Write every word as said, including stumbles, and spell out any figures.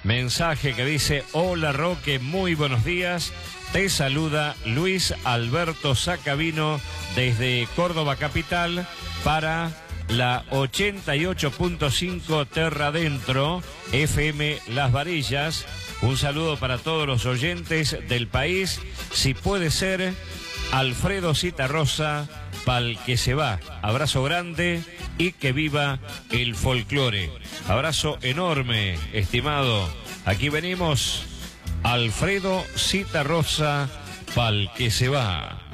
Mensaje que dice: hola Roque, muy buenos días. Te saluda Luis Alberto Sacavino desde Córdoba Capital para la ochenta y ocho punto cinco Terra Adentro, F M Las Varillas. Un saludo para todos los oyentes del país. Si puede ser, Alfredo Citarrosa, pa'l que se va. Abrazo grande y que viva el folclore. Abrazo enorme, estimado. Aquí venimos, Alfredo Citarrosa, pa'l que se va.